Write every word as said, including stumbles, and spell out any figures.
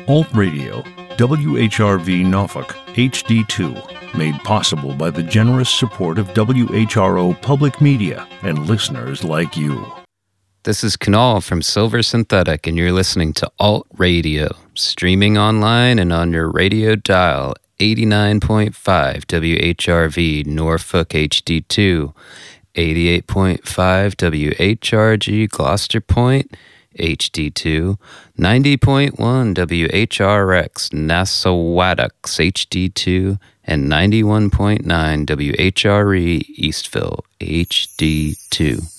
Alt Radio, W H R V Norfolk, H D two, made possible by the generous support of W H R O Public Media and listeners like you. This is Kunal from Silver Synthetic, and you're listening to Alt Radio, streaming online and on your radio dial, eighty-nine point five W H R V Norfolk H D two, eighty-eight point five W H R G Gloucester Point H D two, ninety point one W H R X Nassauwattocks H D two, and ninety-one point nine W H R E Eastville H D two.